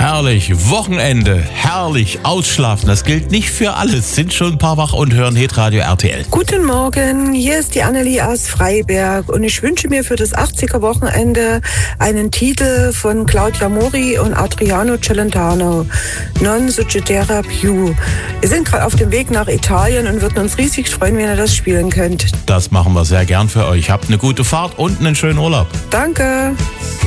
Herrlich, Wochenende, herrlich, ausschlafen. Das gilt nicht für alles. Sind schon ein paar wach und hören Hitradio RTL. Guten Morgen, hier ist die Annelie aus Freiberg und ich wünsche mir für das 80er-Wochenende einen Titel von Claudia Mori und Adriano Celentano, Non succederà più. Wir sind gerade auf dem Weg nach Italien und würden uns riesig freuen, wenn ihr das spielen könnt. Das machen wir sehr gern für euch. Habt eine gute Fahrt und einen schönen Urlaub. Danke.